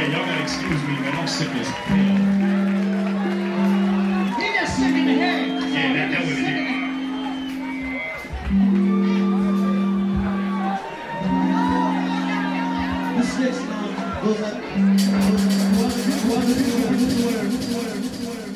Yeah, y'all gotta excuse me, man. I'm sick as hell. He just sick in the head. Yeah, that was it. This next song goes up.